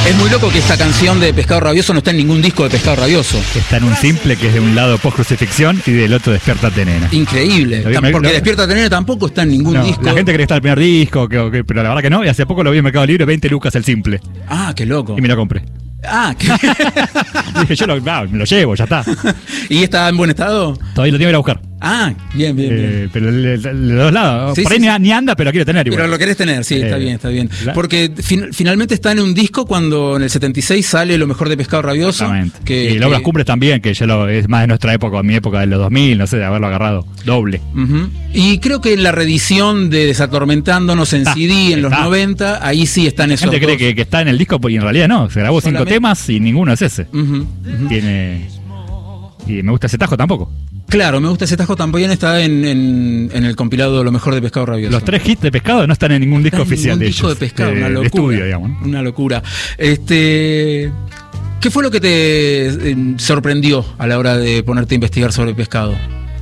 Es muy loco que esta canción de Pescado Rabioso no está en ningún disco de Pescado Rabioso. Está en un simple que es de un lado post-crucifixión y del otro Despiértate Nena. Increíble. Porque Despiértate Nena tampoco está en ningún disco. La gente cree que está en el primer disco, pero la verdad que no. Y hace poco lo vi en Mercado Libre, 20 lucas el simple. Ah, qué loco. Y me lo compré. Ah, ¿qué? Dije, yo me lo llevo, ya está. ¿Y está en buen estado? Todavía lo tengo que ir a buscar. Ah, bien. Pero de los dos lados. Sí, por ahí ni anda, pero lo quiero tener igual. Pero lo querés tener, sí, está bien. Porque finalmente está en un disco cuando en el 76 sale Lo Mejor de Pescado Rabioso. Exactamente. Y Logras Cumbres también, que ya es más de nuestra época, mi época de los 2000, no sé, de haberlo agarrado doble. Uh-huh. Y creo que en la reedición de Desatormentándonos en CD en los 90, ahí sí están esos. La gente cree que está en el disco, y en realidad no. Se grabó 5 temas y ninguno es ese. Uh-huh. Y me gusta ese tajo tampoco. Claro, me gusta ese tajo también, está en el compilado Lo Mejor de Pescado Rabioso. Los 3 hits de Pescado no están en ningún disco oficial de ellos. Disco de Pescado, una locura. De estudio, digamos. Una locura. ¿Qué fue lo que te sorprendió a la hora de ponerte a investigar sobre Pescado?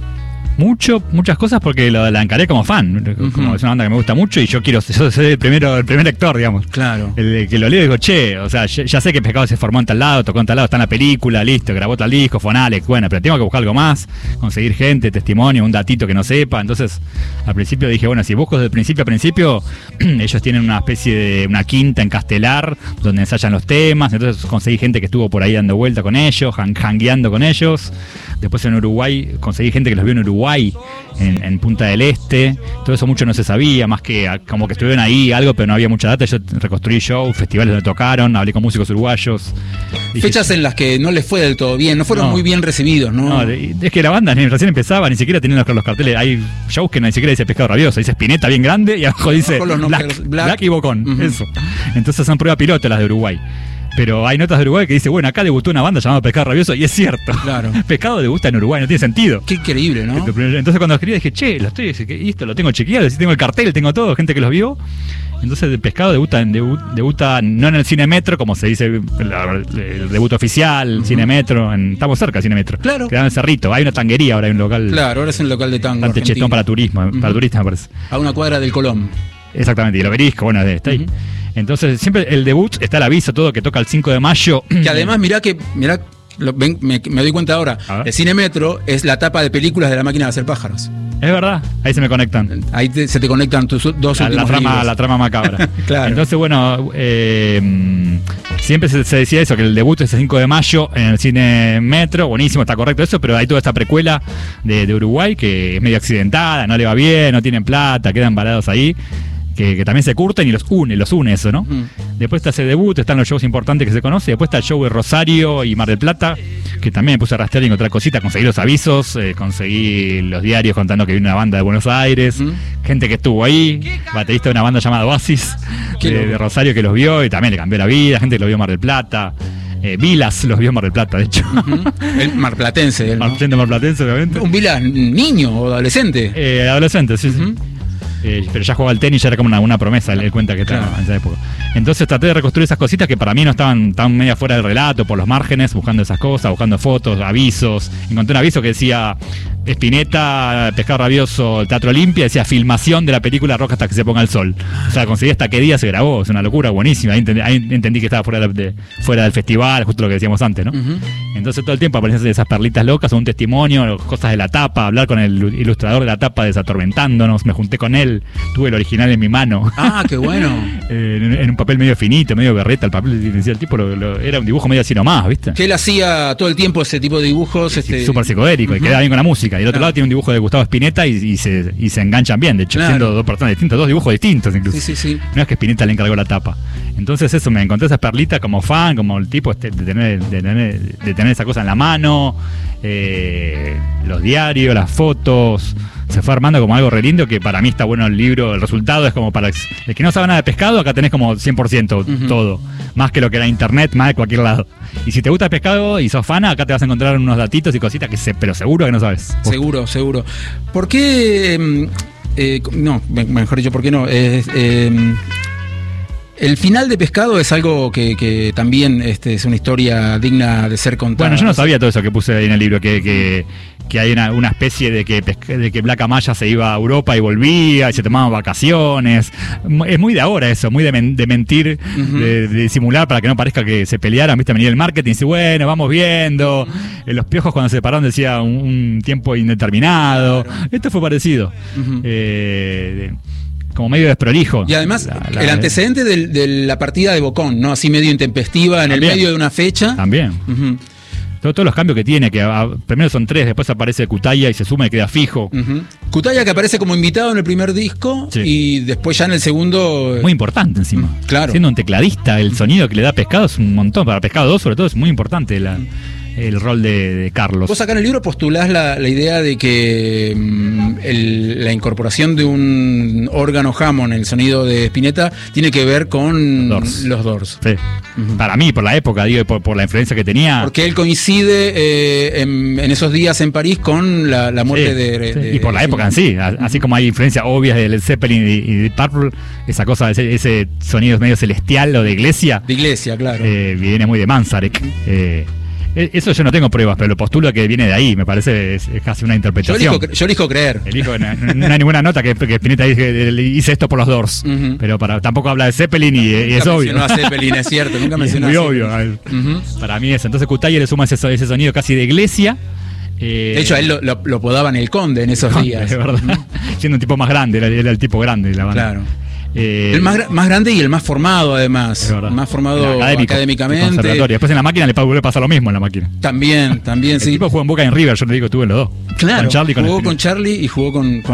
Muchas cosas porque la encaré como fan. Como es una banda que me gusta mucho y yo soy el primer lector, digamos. Claro. El que lo leo y digo, o sea, ya sé que Pescado se formó en tal lado, tocó en tal lado, está en la película, listo, grabó tal disco, fue un Alex, bueno, pero tengo que buscar algo más, conseguir gente, testimonio, un datito que no sepa. Entonces, al principio dije, bueno, si busco desde principio a principio, ellos tienen una especie de una quinta en Castelar, donde ensayan los temas, entonces conseguí gente que estuvo por ahí dando vuelta con ellos, jangueando con ellos. Después en Uruguay, conseguí gente que los vio en Uruguay, en Punta del Este. Todo eso mucho no se sabía, más que como que estuvieron ahí algo, pero no había mucha data. Yo reconstruí shows, festivales donde tocaron, hablé con músicos uruguayos. Fechas en las que no les fue del todo bien, no fueron muy bien recibidos, ¿no? Es que la banda recién empezaba, ni siquiera tenían los carteles. Hay shows que ni siquiera dice Pescado Rabioso, dice Spinetta bien grande y abajo dice Black y Bocón. Eso. Entonces son prueba piloto las de Uruguay. Pero hay notas de Uruguay que dice, bueno, acá debutó una banda llamada Pescado Rabioso, y es cierto. Claro. Pescado debuta en Uruguay, no tiene sentido. Qué increíble, ¿no? Entonces cuando escribí dije, esto lo tengo chequeado, tengo el cartel, tengo todo, gente que los vio. Entonces el Pescado debuta no en el Cine Metro, como se dice el debut oficial, Cine Metro, estamos cerca del Cine Metro. Claro. Queda en el Cerrito, hay una tanguería ahora, hay un local. Claro, ahora es un local de tango. Bastante chetón para turismo, para turistas me parece. A una cuadra del Colón. Exactamente, y el Obelisco, bueno, está ahí. Entonces siempre el debut está el aviso, todo que toca el 5 de mayo. Que además, mirá, me doy cuenta ahora, el Cine Metro es la tapa de películas de La Máquina de Hacer Pájaros. Es verdad, ahí se me conectan. Ahí se te conectan tus dos últimos libros. La trama macabra. Claro. Entonces, bueno, siempre se decía eso, que el debut es el 5 de mayo en el Cine Metro. Buenísimo, está correcto eso, pero hay toda esta precuela de Uruguay que es medio accidentada, no le va bien, no tienen plata, quedan varados ahí. Que también se curten y los une eso, ¿no? Después está ese debut, están los shows importantes que se conoce, después está el show de Rosario y Mar del Plata, que también me puse a rastrear y encontrar cositas, conseguí los avisos, conseguí los diarios contando que vino una banda de Buenos Aires, gente que estuvo ahí, baterista de una banda llamada Oasis, de Rosario que los vio y también le cambió la vida, gente que los vio en Mar del Plata. Vilas los vio en Mar del Plata, de hecho. El marplatense. Marplatense, obviamente. ¿Un Vilas niño o adolescente? Adolescente, sí. Pero ya jugaba al tenis, ya era como una promesa, él cuenta que estaba en esa época. Entonces traté de reconstruir esas cositas que para mí no estaban tan media fuera del relato, por los márgenes, buscando esas cosas, buscando fotos, avisos. Encontré un aviso que decía Spinetta, Pescado Rabioso, el Teatro Olimpia, decía filmación de la película Roca hasta que se ponga el sol. O sea, conseguí hasta qué día se grabó, es una locura buenísima. Ahí entendí que estaba fuera del festival, justo lo que decíamos antes, ¿no? Entonces todo el tiempo aparecían esas perlitas locas, un testimonio, cosas de la tapa, hablar con el ilustrador de la tapa Desatormentándonos, me junté con él, tuve el original en mi mano. Ah, qué bueno. En un papel medio finito, medio berreta, el papel, decía el tipo, era un dibujo medio así nomás, ¿viste? Que él hacía todo el tiempo ese tipo de dibujos. Súper psicodélico, y quedaba bien con la música. Y del otro lado tiene un dibujo de Gustavo Spinetta y se enganchan bien, de hecho, siendo dos personas distintas, dos dibujos distintos incluso. Sí. No es que Spinetta le encargó la tapa. Entonces eso, me encontré esas perlitas como fan, como el tipo de tener esa cosa en la mano, los diarios, las fotos. Se fue armando como algo re lindo, que para mí está bueno el libro. El resultado es como para el que no sabe nada de pescado, acá tenés como 100% todo, más que lo que era internet, más de cualquier lado. Y si te gusta el pescado y sos fana, acá te vas a encontrar unos datitos y cositas pero seguro que no sabes. Seguro. ¿Por qué? No, mejor dicho, ¿por qué no? El final de Pescado es algo que también es una historia digna de ser contada. Bueno, yo no sabía todo eso que puse ahí en el libro, que hay una especie de que Black Amaya se iba a Europa y volvía y se tomaban vacaciones. Es muy de ahora eso, muy de mentir, de disimular para que no parezca que se pelearan, ¿viste? Venía el marketing y dice, bueno, vamos viendo. Los Piojos cuando se separaron decía un tiempo indeterminado. Claro. Esto fue parecido. Como medio desprolijo. Y además, el antecedente de la partida de Bocón, ¿no? Así medio intempestiva, en también, el medio de una fecha. También. Todos los cambios que tiene, que primero son 3, después aparece Cutaya y se suma y queda fijo. Cutaya que aparece como invitado en el primer disco, sí, y después ya en el segundo... Muy importante encima. Claro. Siendo un tecladista, el sonido que le da Pescado es un montón. Para Pescado 2 sobre todo es muy importante el rol de Carlos. Vos acá en el libro postulás la idea de que la incorporación de un órgano Hammond en el sonido de Spinetta tiene que ver con los Doors. Sí. Para mí, por la época, digo, por la influencia que tenía. Porque él coincide en esos días en París con la muerte de y por la época en sí, así como hay influencias obvias de Led Zeppelin y de Purple, esa cosa, ese sonido medio celestial o de iglesia. De iglesia, claro. Viene muy de Manzarek. Eso yo no tengo pruebas, pero lo postulo que viene de ahí, me parece es casi una interpretación. Yo elijo creer. No hay ninguna nota que Spinetta hice esto por los Doors, pero tampoco habla de Zeppelin y es obvio. Nunca mencionó a Zeppelin, es cierto, nunca mencionó a Zeppelin. Muy obvio. Para mí es. Entonces Cutaya le suma ese sonido casi de iglesia. De hecho, a él lo apodaban el Conde en esos días. Es verdad. Siendo un tipo más grande, era el tipo grande de la banda. Claro. El más grande y el más formado, además. Más formado académicamente. Después en la máquina le vuelve a pasar lo mismo en la máquina. También, el sí. El tipo jugó en Boca y en River, yo le digo, tuve los dos. Claro, con Charlie, jugó con Charlie y jugó con